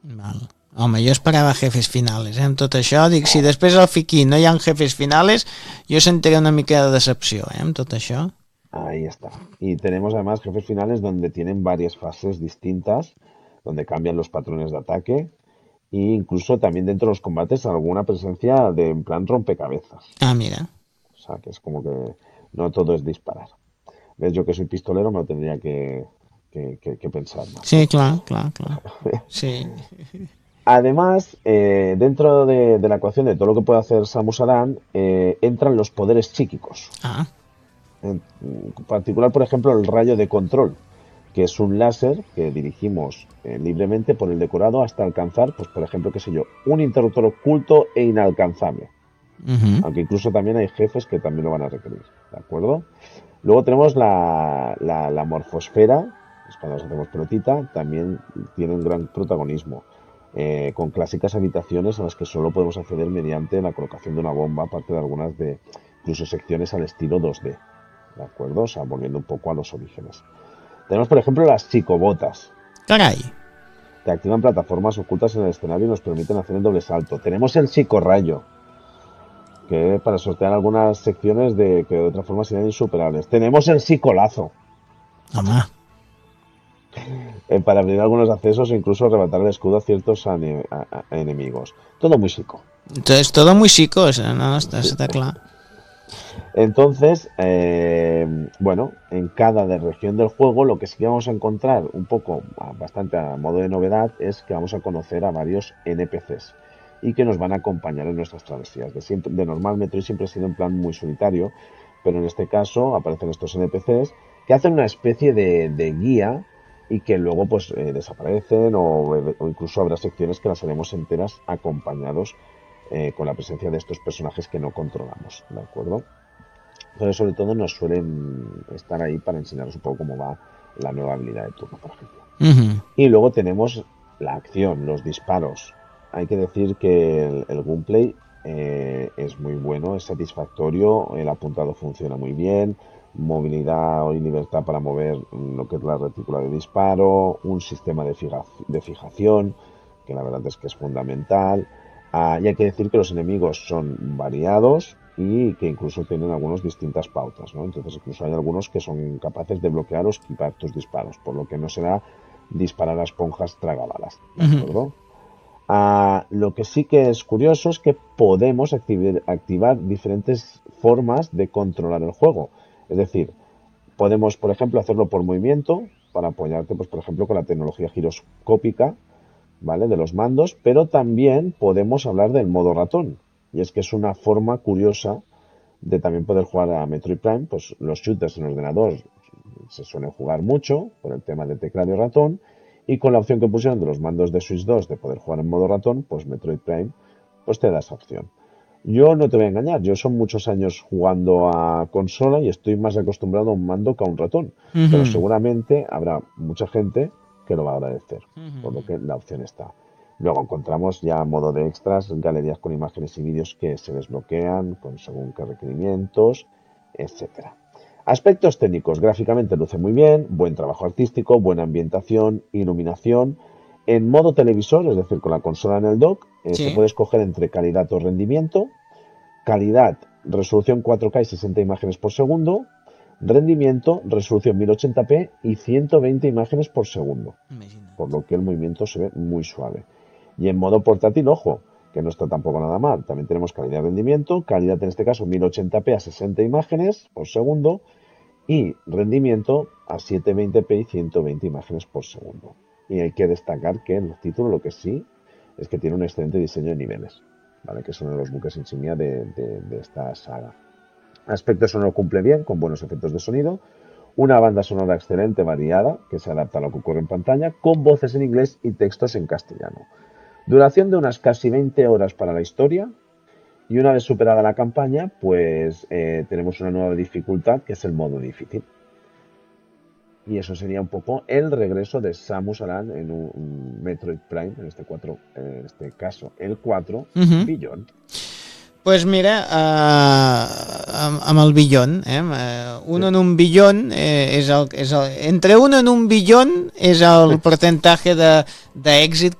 Val. Home, jo esperava jefes finales, amb tot això. Dic, si després al Fiquí no hi ha jefes finales, jo sentiré una mica de decepció, amb tot això. Ahí está. Y tenemos además jefes finales donde tienen varias fases distintas, donde cambian los patrones de ataque e incluso también dentro de los combates alguna presencia de en plan rompecabezas. Ah, mira. O sea, que es como que no todo es disparar. ¿Ves? Yo que soy pistolero me lo tendría que pensar más, Sí, ¿no? clar. Sí. Además, dentro de la ecuación de todo lo que puede hacer Samus Aran, entran los poderes psíquicos. Ah, En particular, por ejemplo, el rayo de control, que es un láser que dirigimos libremente por el decorado hasta alcanzar, pues por ejemplo, qué sé yo, un interruptor oculto e inalcanzable. Aunque incluso también hay jefes que también lo van a requerir, ¿de acuerdo? Luego tenemos la morfosfera, es cuando nos hacemos pelotita, también tiene un gran protagonismo, con clásicas habitaciones a las que solo podemos acceder mediante la colocación de una bomba, aparte de algunas de incluso secciones al estilo 2D, ¿de acuerdo? O sea, volviendo un poco a los orígenes. Tenemos, por ejemplo, las psicobotas, carai. que activan plataformas ocultas en el escenario y nos permiten hacer el doble salto. Tenemos el psicorrayo, que para sortear algunas secciones que de otra forma serían insuperables. Tenemos el psicolazo, Home, para abrir algunos accesos e incluso arrebatar el escudo a ciertos enemigos. Todo muy psico. entonces todo muy chico, no, està clar. Entonces, bueno, en cada región del juego lo que sí que vamos a encontrar un poco, bastante a modo de novedad, es que vamos a conocer a varios NPCs y que nos van a acompañar en nuestras travesías. De normal, Metroid siempre ha sido en plan muy solitario, pero en este caso aparecen estos NPCs que hacen una especie de guía y que luego pues desaparecen o incluso habrá secciones que las haremos enteras acompañados con la presencia de estos personajes que no controlamos, ¿de acuerdo? Entonces, sobre todo, nos suelen estar ahí para enseñaros un poco cómo va la nueva habilidad de turno, por ejemplo. Y luego tenemos la acción, los disparos. Hay que decir que el gameplay es muy bueno, es satisfactorio, el apuntado funciona muy bien, movilidad y libertad para mover lo que es la retícula de disparo, un sistema de fijación, que la verdad es que es fundamental. Y hay que decir que los enemigos son variados y que incluso tienen algunas distintas pautas, ¿no? Entonces incluso hay algunos que son capaces de bloquear o esquivar tus disparos, por lo que no será disparar a esponjas tragabalas, ¿de acuerdo? Lo que sí que es curioso es que podemos activar diferentes formas de controlar el juego. Es decir, podemos, por ejemplo, hacerlo por movimiento, para apoyarte, pues, por ejemplo, con la tecnología giroscópica, ¿vale? De los mandos, pero también podemos hablar del modo ratón. Y es que es una forma curiosa de también poder jugar a Metroid Prime. Pues los shooters en ordenador se suelen jugar mucho por el tema del teclado y ratón. Y con la opción que pusieron de los mandos de Switch 2 de poder jugar en modo ratón, pues Metroid Prime pues te da esa opción. Yo no te voy a engañar, yo son muchos años jugando a consola y estoy más acostumbrado a un mando que a un ratón. Pero seguramente habrá mucha gente que lo va a agradecer, por lo que la opción está. Luego encontramos ya modo de extras, galerías con imágenes y vídeos que se desbloquean con según qué requerimientos, etcétera. Aspectos técnicos, gráficamente luce muy bien, buen trabajo artístico, buena ambientación, iluminación. En modo televisor, es decir, con la consola en el dock, Sí. se puede escoger entre calidad o rendimiento, calidad, resolución 4K y 60 imágenes por segundo, rendimiento, resolución 1080p y 120 imágenes por segundo, por lo que el movimiento se ve muy suave. Y en modo portátil, ojo, que no está tampoco nada mal. También tenemos calidad de rendimiento, calidad en este caso 1080p a 60 imágenes por segundo y rendimiento a 720p y 120 imágenes por segundo. Y hay que destacar que el título lo que sí es que tiene un excelente diseño de niveles, ¿vale? Que es uno de los buques insignia de esta saga. Aspecto sonoro cumple bien, con buenos efectos de sonido, una banda sonora excelente, variada, que se adapta a lo que ocurre en pantalla, con voces en inglés y textos en castellano. Duración de unas casi 20 horas para la historia, y una vez superada la campaña, pues tenemos una nueva dificultad, que es el modo difícil. Y eso sería un poco el regreso de Samus Aran en un Metroid Prime, en este caso el 4, Beyond. Pues mira, amb el billón, uno en un billón entre uno en un billón és el percentatge d'èxit